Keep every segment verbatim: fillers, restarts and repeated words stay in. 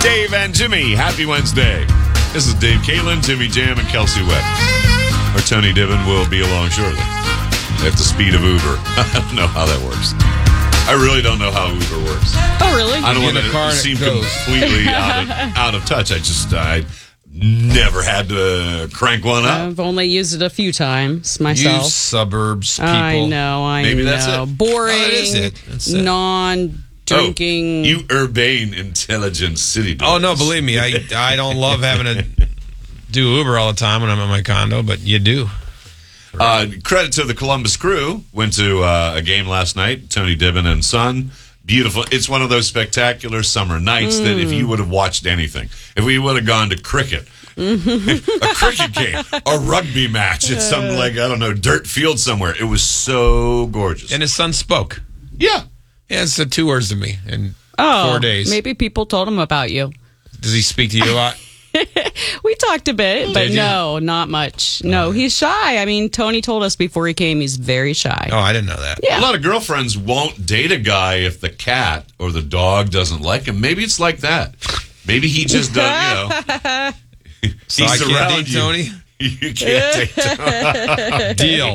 Dave and Jimmy, happy Wednesday. This is Dave Kalin, Jimmy Jam, and Kelsey Webb. Our Tony Dibbin will be along shortly at the speed of Uber. I don't know how that works. I really don't know how Uber works. Oh, really? I don't want to seem completely out of, out of touch. I just, I never had to crank one up. I've only used it a few times myself. You suburbs people. I know, I Maybe know. that's it. Boring, Oh, that is it. That's it. non-drinking. Oh, you urbane, intelligent city boys. Oh, no, believe me. I, I don't love having to do Uber all the time when I'm in my condo, but you do. Uh, credit to the Columbus Crew. Went to uh, a game last night. Tony Dibbin and son. Beautiful. It's one of those spectacular summer nights mm. that if you would have watched anything, if we would have gone to cricket, a cricket game, a rugby match at some, like, I don't know, dirt field somewhere, it was so gorgeous. And his son spoke. Yeah. Yeah, it's said two words to me in oh, four days. Maybe people told him about you. Does he speak to you a lot? We talked a bit, but Did you? no, not much. No, he's shy. I mean, Tony told us before he came he's very shy. Oh, I didn't know that. Yeah. A lot of girlfriends won't date a guy if the cat or the dog doesn't like him. Maybe it's like that. Maybe he just doesn't, you know. So I can't date you. Tony? You can't date Tony. Deal.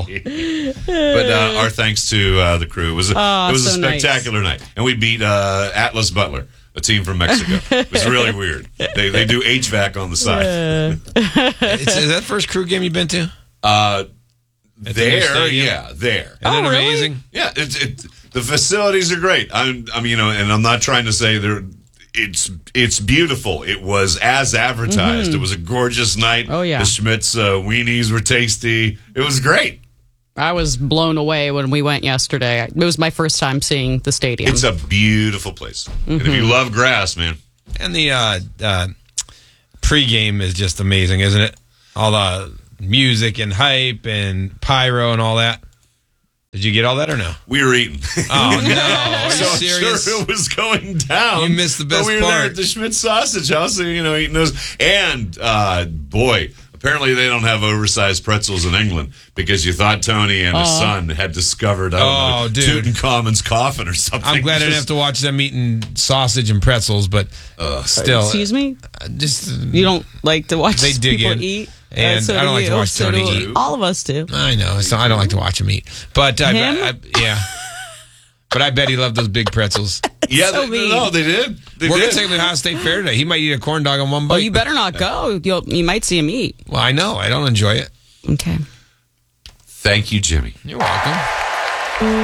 But uh, our thanks to uh, the crew. It was a, oh, it was so a spectacular nice. night. And we beat uh, Atlas Butler, a team from Mexico. It was really weird. They they do H V A C on the side. Uh. Is, is that the first crew game you've been to? Uh, At the new there, stadium? yeah, there. Isn't that Oh, really? amazing? Yeah, it's it, the facilities are great. I'm, I'm, you know, and I'm not trying to say they're. It's it's beautiful. It was as advertised. Mm-hmm. It was a gorgeous night. Oh, yeah. The Schmitz uh, weenies were tasty. It was great. I was blown away when we went yesterday. It was my first time seeing the stadium. It's a beautiful place. Mm-hmm. And if you love grass, man. And the uh, uh, pregame is just amazing, isn't it? All the music and hype and pyro and all that. Did you get all that or no? We were eating. Oh, no. Are you so serious? I'm sure it was going down. You missed the best but we were part. there at the Schmitz Sausage House, you know, eating those. And, uh, boy, apparently they don't have oversized pretzels in England because you thought Tony and his Aw. son had discovered, I don't Oh, know, dude. Tutankhamun's coffin or something. I'm glad I didn't have Just- to watch them eating sausage and pretzels, but uh, still. Excuse me? uh, Just You don't like to watch They dig people in. eat? And Uh, so I don't do like to you. watch So Tony do eat. All of us do. I know. It's not, I don't like to watch him eat. But I, Him? I, I, yeah. But I bet he loved those big pretzels. Yeah, So they, mean. no, they did. They We're did. going to take him to Ohio State Fair today. He might eat a corn dog in one bite. Oh, you better not go. You'll, you might see him eat. Well, I know. I don't enjoy it. Okay. Thank you, Jimmy. You're welcome.